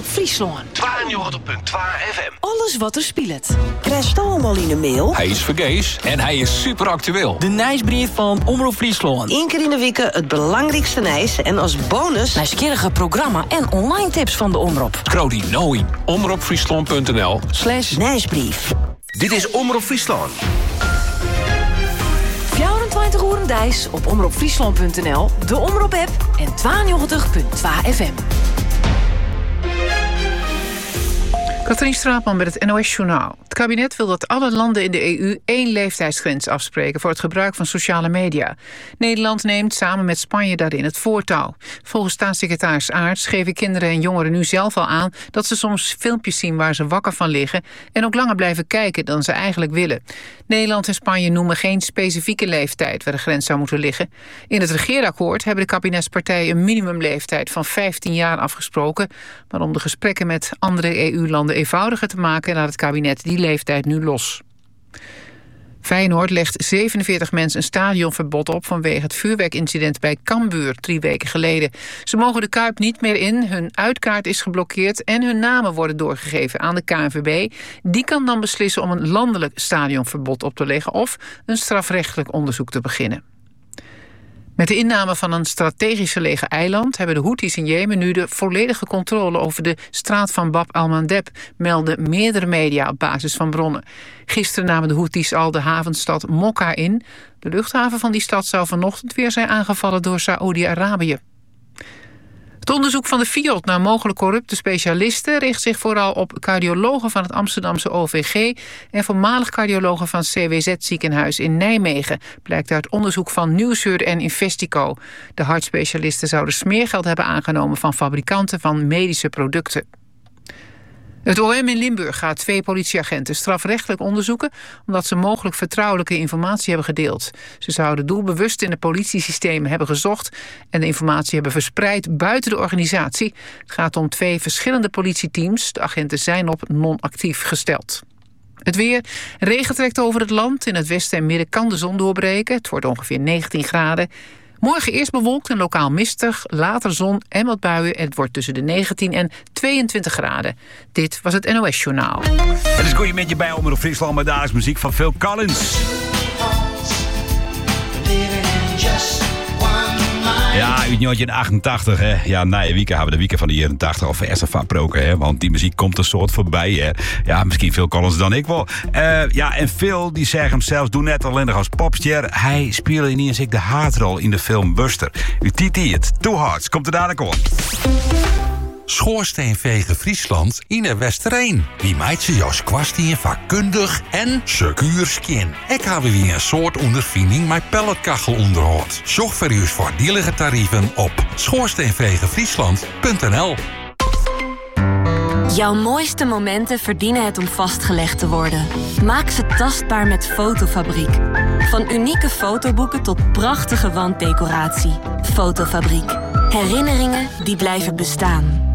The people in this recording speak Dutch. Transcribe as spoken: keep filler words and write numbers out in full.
Friesland. tweeënnegentig komma twee F M. Alles wat er speelt. Krijg je allemaal in de mail? Hij is vergees en hij is super actueel. De nieuwsbrief van Omroep Friesland. Eén keer in de week het belangrijkste nieuws. En als bonus... Nieuwsgierige programma en online tips van de Omroep. Scroll die nou in omroepfriesland.nl Slash nieuwsbrief. Dit is Omroep Friesland. vierentwintig uur dijs op omroepfriesland punt n l, de Omroep-app en tweeënnegentig komma twee F M. Katrien Straatman met het N O S-journaal. Het kabinet wil dat alle landen in de E U één leeftijdsgrens afspreken voor het gebruik van sociale media. Nederland neemt samen met Spanje daarin het voortouw. Volgens staatssecretaris Aerts geven kinderen en jongeren nu zelf al aan dat ze soms filmpjes zien waar ze wakker van liggen en ook langer blijven kijken dan ze eigenlijk willen. Nederland en Spanje noemen geen specifieke leeftijd waar de grens zou moeten liggen. In het regeerakkoord hebben de kabinetspartijen een minimumleeftijd van vijftien jaar afgesproken, maar om de gesprekken met andere E U-landen eenvoudiger te maken laat het kabinet die leeftijd nu los. Feyenoord legt zevenenveertig mensen een stadionverbod op vanwege het vuurwerkincident bij Cambuur drie weken geleden. Ze mogen de Kuip niet meer in, hun uitkaart is geblokkeerd en hun namen worden doorgegeven aan de K N V B. Die kan dan beslissen om een landelijk stadionverbod op te leggen of een strafrechtelijk onderzoek te beginnen. Met de inname van een strategisch gelegen eiland hebben de Houthis in Jemen nu de volledige controle over de straat van Bab al-Mandeb, melden meerdere media op basis van bronnen. Gisteren namen de Houthis al de havenstad Mokka in. De luchthaven van die stad zou vanochtend weer zijn aangevallen door Saoedi-Arabië. Het onderzoek van de Fiat naar mogelijk corrupte specialisten richt zich vooral op cardiologen van het Amsterdamse O V G en voormalig cardiologen van C W Z-ziekenhuis in Nijmegen, blijkt uit onderzoek van Nieuwsuur en Investico. De hartspecialisten zouden smeergeld hebben aangenomen van fabrikanten van medische producten. Het O M in Limburg gaat twee politieagenten strafrechtelijk onderzoeken omdat ze mogelijk vertrouwelijke informatie hebben gedeeld. Ze zouden doelbewust in het politiesysteem hebben gezocht en de informatie hebben verspreid buiten de organisatie. Het gaat om twee verschillende politieteams. De agenten zijn op non-actief gesteld. Het weer. Regen trekt over het land. In het westen en midden kan de zon doorbreken. Het wordt ongeveer negentien graden. Morgen eerst bewolkt en lokaal mistig, later zon en wat buien. Het wordt tussen de negentien en tweeëntwintig graden. Dit was het N O S-journaal. Het is goed met je bij Omroep Friesland met dagelijks muziek van Phil Collins. Ja, uit negentien achtentachtig, hè. Ja, na je weekend hebben we de weekend van de jaren tachtig al eerst afgesproken, hè. Want die muziek komt een soort voorbij, hè. Ja, misschien Phil Collins dan ik wel. Uh, ja, en Phil, die zegt hem zelfs, doe net alleen nog als popster. Hij speelde in eens ik de haardrol in de film Buster. U tiet het, Two Hearts, komt er dadelijk op. Schoorsteenvegen Friesland in Westereen. Die meid ze Jos kwastien vakkundig en secuur skin. Ik heb weer een soort ondervinding met pelletkachel onderhoud. Zorg voor uw voordelige tarieven op schoorsteenvegenfriesland punt n l. Jouw mooiste momenten verdienen het om vastgelegd te worden. Maak ze tastbaar met Fotofabriek. Van unieke fotoboeken tot prachtige wanddecoratie. Fotofabriek. Herinneringen die blijven bestaan.